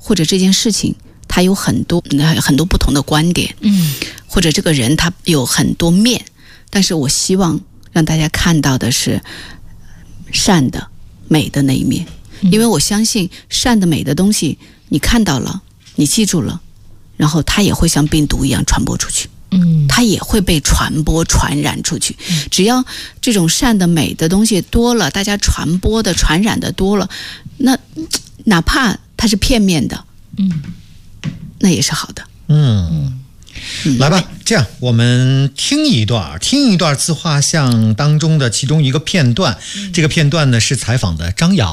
或者这件事情它有很多不同的观点，或者这个人他有很多面，但是我希望让大家看到的是善的美的那一面，因为我相信善的美的东西你看到了，你记住了，然后它也会像病毒一样传播出去，它也会被传染出去。只要这种善的美的东西多了，大家传染的多了，那哪怕它是片面的，那也是好的。 来吧，这样我们听一段自画像当中的其中一个片段。这个片段呢是采访的张瑶。